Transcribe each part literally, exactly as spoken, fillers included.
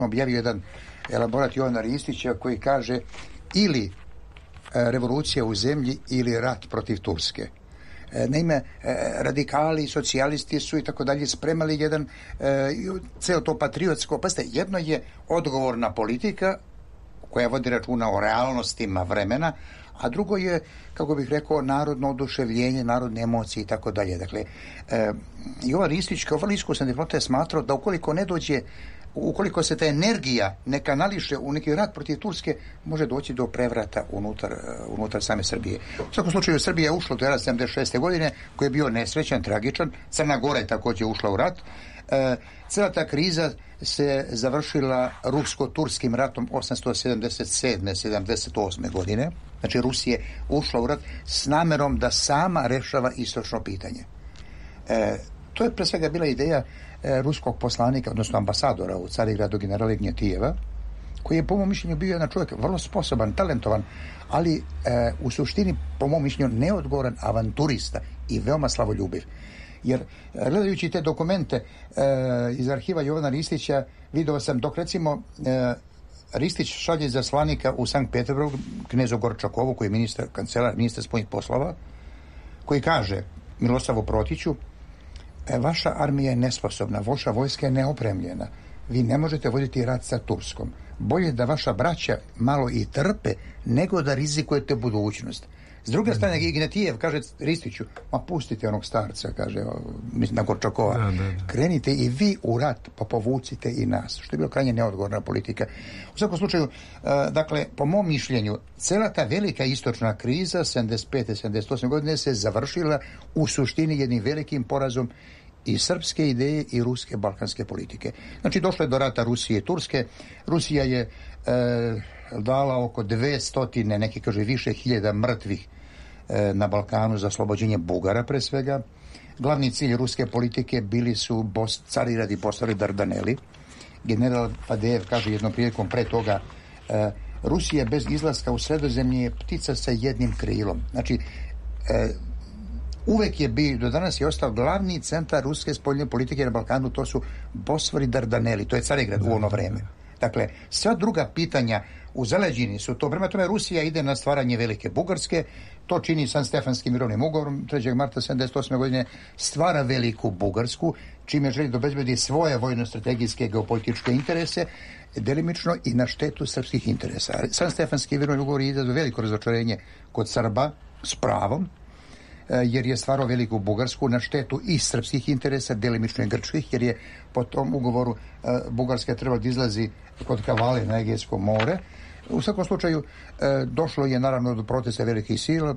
objavio jedan elaborat Jovana Ristića koji kaže ili revolucija u zemlji ili rat protiv Turske. Naime, radikali, socijalisti su i tako dalje spremali jedan ceo to patriotsko, pa ste, jedno je odgovorna politika koja vodi računa o realnostima vremena, a drugo je, kako bih rekao, narodno oduševljenje, narodne emocije i tako dalje. Dakle, Jovan Ristić kao vrlo iskusan diplomata je smatrao da ukoliko ne dođe, ukoliko se ta energija ne kanališe u neki rat protiv Turske, može doći do prevrata unutar, unutar same Srbije. U svakom slučaju, Srbija je ušla do sedamdeset šeste godine, koji je bio nesrećan, tragičan. Crna Gora je također ušla u rat. E, cela ta kriza se završila rusko-turskim ratom osamsto sedamdeset sedme sedamdeset osme godine. Znači, Rusija je ušla u rat s namerom da sama rešava istočno pitanje. E, to je pre svega bila ideja e, ruskog poslanika, odnosno ambasadora u Carigradu, generala Ignjatijeva, koji je po mom mišljenju bio jedan čovjek vrlo sposoban, talentovan, ali e, u suštini po mom mišljenju neodgovoran avanturista i veoma slavoljubiv. Jer gledajući te dokumente e, iz arhiva Jovana Ristića, vidio sam dok recimo e, Ristić šalje izaslanika u Sankt Peterburg knezu Gorčakovu, koji je ministar, kancelar, ministar spoljnih poslova, koji kaže Milosavu Protiću: e, vaša armija je nesposobna, vaša vojska je neopremljena, vi ne možete voditi rat sa Turskom. Bolje da vaša braća malo i trpe, nego da rizikujete budućnost. S druge strane, Ignjatijev kaže Ristiću: ma pustite onog starca, kaže, mislim na Gorčakova, da, da, da. Krenite i vi u rat, pa povucite i nas, što je bilo krajnje neodgovorna politika. U svakom slučaju, uh, dakle, po mom mišljenju, cela ta velika istočna kriza sedamdeset pete sedamdeset osme godine se završila u suštini jednim velikim porazom i srpske ideje i ruske balkanske politike. Znači, došlo je do rata Rusije i Turske. Rusija je uh, dala oko dvesta, neki kaže više hiljada mrtvih e, na Balkanu za oslobođenje Bugara pre svega. Glavni cilj ruske politike bili su Bos, Carigrad i postali Dardaneli. General Fadejev kaže jednom prilikom pre toga: e, Rusija bez izlaska u Sredozemlje je ptica sa jednim krilom. Znači, e, uvek je bio, do danas je ostao glavni centar ruske spoljne politike na Balkanu, to su Bosfor i Dardaneli, to je Carigrad u ono vreme. Dakle, sva druga pitanja u zaleđini su to. Prema tome, Rusija ide na stvaranje Velike Bugarske, to čini San Stefanskim mirovnim ugovorom trećeg marta sedamdeset osme godine, stvara Veliku Bugarsku, čime želi da obezbedi svoje vojno-strategijske geopolitičke interese, delimično i na štetu srpskih interesa. San Stefanski mirovni ugovor je izazvao veliko razočarenje kod Srba, s pravom, jer je stvarao Veliku Bugarsku na štetu i srpskih interesa, delimično i grčkih, jer je po tom ugovoru uh, Bugarska trebala da izlazi kod Kavale na Egejsko more. U svakom slučaju uh, došlo je naravno do protesta velikih sila,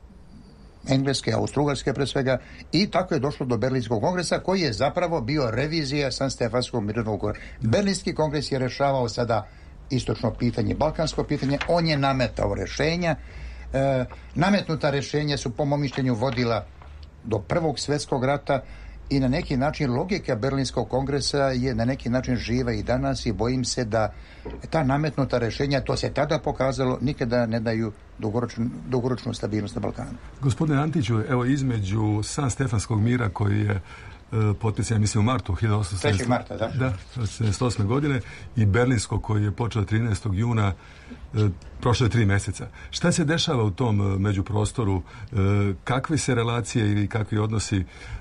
engleske, austrougarske pre svega, i tako je došlo do Berlinskog kongresa, koji je zapravo bio revizija San Stefanskog mirovnog ugovora. Berlinski kongres je rešavao sada istočno pitanje, balkansko pitanje, on je nametao rešenja. E, nametnuta rešenja su po mom mišljenju vodila do Prvog svjetskog rata i na neki način logika Berlinskog kongresa je na neki način živa i danas, i bojim se da ta nametnuta rešenja, to se tada pokazalo, nikada ne daju dugoročnu, dugoročnu stabilnost na Balkanu. Gospodine Antiću, evo između San Stefanskog mira koji je potpisan, ja mislim, u martu hiljadu osamsto sedamdeset osme godine i Berlinskog koji je počeo trinaestog juna prošle tri mjeseca. Šta se dešava u tom međuprostoru? Kakve se relacije ili kakvi odnosi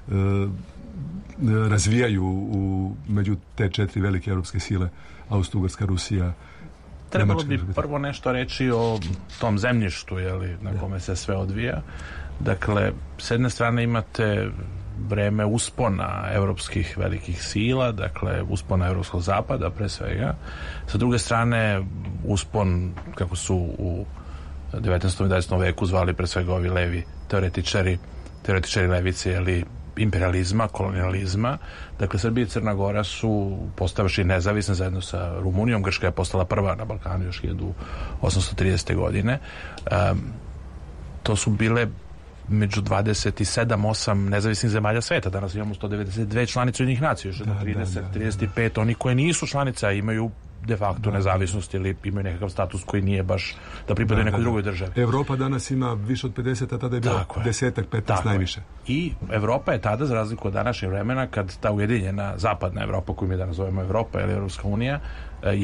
razvijaju u, među te četiri velike europske sile, Austro-Ugarska, Rusija? Trebalo bi prvo nešto reći o tom zemljištu, jeli, na kome se sve odvija. Dakle, s jedne strane imate vreme uspona evropskih velikih sila, dakle uspona evropskog zapada pre svega. Sa druge strane uspon, kako su u devetnaestom i dvadesetom veku zvali pre svega ovi levi teoretičari, teoretičari levice, ili imperializma, kolonializma. Dakle, Srbija i Crna Gora su postavši nezavisne zajedno sa Rumunijom. Grčka je postala prva na Balkanu još hiljadu osamsto tridesete godine. Um, to su bile među dvadeset sedam osam nezavisnih zemalja sveta. Danas imamo sto devedeset dve članice Ujedinjenih nacija, još jedno trideset, trideset pet, oni koje nisu članice, imaju de facto nezavisnost ili imaju nekakav status koji nije baš da pripadaju nekoj drugoj državi. Evropa danas ima više od pedeset, a tada je bilo desetak, petnaest najviše. I Evropa je tada, za razliku od današnjeg vremena, kad ta ujedinjena zapadna Evropa, koju mi danas zovemo Evropa ili Evropska unija,